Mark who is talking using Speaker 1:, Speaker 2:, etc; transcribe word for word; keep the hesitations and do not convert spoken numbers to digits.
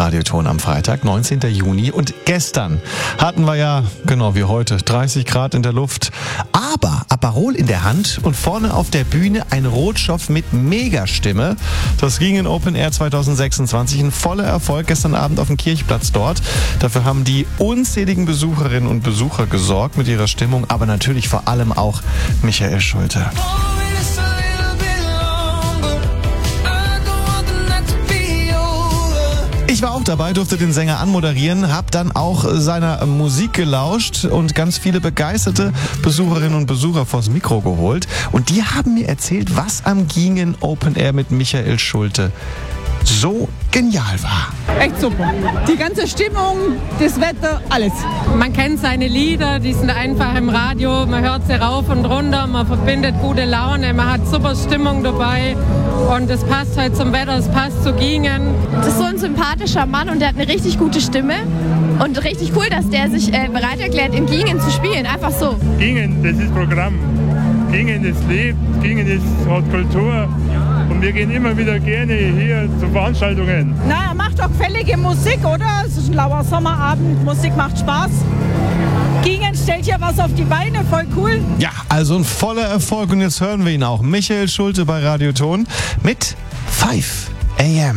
Speaker 1: Radioton am Freitag, neunzehnten Juni. Und gestern hatten wir ja, genau wie heute, dreißig Grad in der Luft. Aber Aperol in der Hand und vorne auf der Bühne ein Rotstoff mit Megastimme. Das ging in Open Air zwanzig sechsundzwanzig. Ein voller Erfolg gestern Abend auf dem Kirchplatz dort. Dafür haben die unzähligen Besucherinnen und Besucher gesorgt mit ihrer Stimmung, aber natürlich vor allem auch Michael Schulte. Ich war auch dabei, durfte den Sänger anmoderieren, habe dann auch seiner Musik gelauscht und ganz viele begeisterte Besucherinnen und Besucher vors Mikro geholt. Und die haben mir erzählt, was am Gingen Open Air mit Michael Schulte so genial war.
Speaker 2: Echt super. Die ganze Stimmung, das Wetter, alles.
Speaker 3: Man kennt seine Lieder, die sind einfach im Radio, man hört sie rauf und runter, man verbindet gute Laune, man hat super Stimmung dabei und es passt halt zum Wetter, es passt zu Gingen.
Speaker 4: Das ist so ein sympathischer Mann und der hat eine richtig gute Stimme und richtig cool, dass der sich äh, bereit erklärt, in Gingen zu spielen, einfach so.
Speaker 5: Gingen, das ist Programm. Gingen ist lebt, Gingen ist, hat Kultur. Und wir gehen immer wieder gerne hier zu Veranstaltungen.
Speaker 2: Na, er macht doch gefällige Musik, oder? Es ist ein lauer Sommerabend, Musik macht Spaß. Gingen stellt hier was auf die Beine, voll cool.
Speaker 1: Ja, also ein voller Erfolg und jetzt hören wir ihn auch. Michael Schulte bei Radioton mit five a m